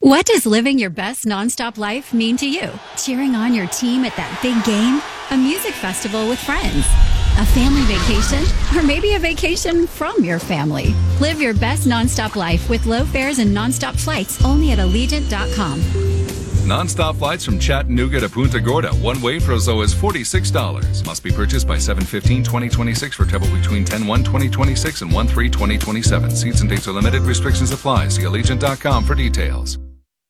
What does living your best nonstop life mean to you? Cheering on your team at that big game? A music festival with friends? A family vacation? Or maybe a vacation from your family? Live your best nonstop life with low fares and nonstop flights only at Allegiant.com. Non-stop flights from Chattanooga to Punta Gorda, one way for as low as $46. Must be purchased by 7/15/2026 for travel between 10/1/2026 and 1/3/2027. Seats and dates are limited. Restrictions apply. See Allegiant.com for details.